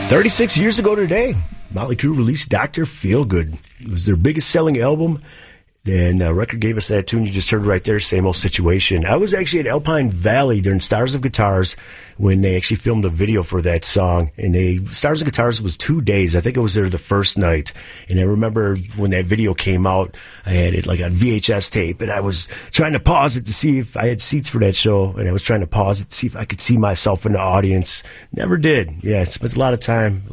36 years ago today, Motley Crue released Dr. Feelgood. It was their biggest selling album. And the record gave us that tune you just heard right there, Same Old Situation. I was actually at Alpine Valley during Stars of Guitars when they actually filmed a video for that song. And Stars of Guitars was 2 days. I think I was there the first night. And I remember when that video came out, I had it like on VHS tape. And I was trying to pause it to see if I had seats for that show. And I was trying to pause it to see if I could see myself in the audience. Never did. Yeah, I spent a lot of time